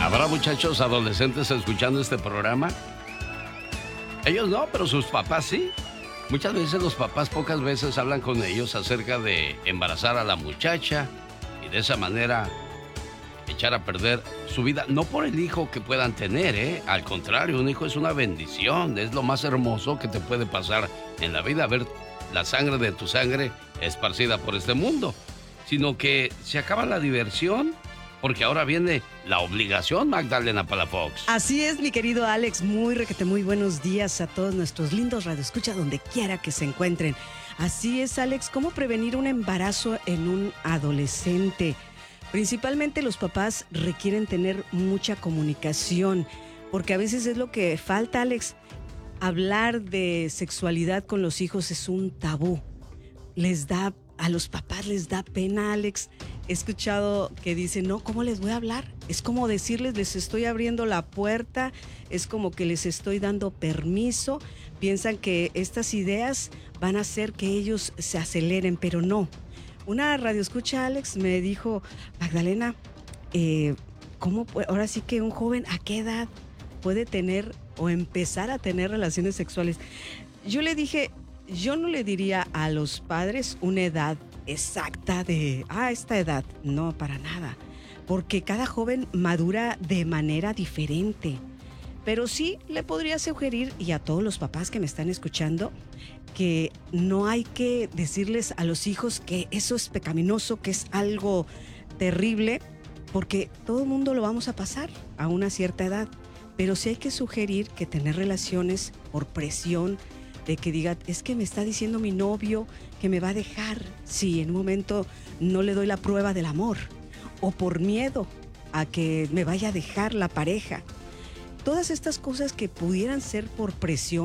¿Habrá muchachos adolescentes escuchando este programa? Ellos no, pero sus papás sí. Muchas veces los papás pocas veces hablan con ellos acerca de embarazar a la muchacha y de esa manera echar a perder su vida. No por el hijo que puedan tener, ¿eh? Al contrario, un hijo es una bendición, es lo más hermoso que te puede pasar en la vida, ver la sangre de tu sangre esparcida por este mundo. Sino que se acaba la diversión porque ahora viene la obligación, Magdalena Palafox. Así es, mi querido Alex, muy buenos días a todos nuestros lindos radioescuchas donde quiera que se encuentren. Así es, Alex, ¿cómo prevenir un embarazo en un adolescente? Principalmente los papás requieren tener mucha comunicación, porque a veces es lo que falta, Alex. Hablar de sexualidad con los hijos es un tabú. A los papás les da pena, Alex. He escuchado que dicen, no, ¿cómo les voy a hablar? Es como decirles, les estoy abriendo la puerta, es como que les estoy dando permiso. Piensan que estas ideas van a hacer que ellos se aceleren, pero no. Una radioescucha, Alex, me dijo, Magdalena, ahora sí que un joven, ¿a qué edad puede tener o empezar a tener relaciones sexuales? Yo le dije, yo no le diría a los padres una edad exacta de, esta edad, no, para nada, porque cada joven madura de manera diferente. Pero sí le podría sugerir, y a todos los papás que me están escuchando, que no hay que decirles a los hijos que eso es pecaminoso, que es algo terrible, porque todo el mundo lo vamos a pasar a una cierta edad. Pero sí hay que sugerir que tener relaciones por presión, de que diga, es que me está diciendo mi novio que me va a dejar si en un momento no le doy la prueba del amor, o por miedo a que me vaya a dejar la pareja. Todas estas cosas que pudieran ser por presión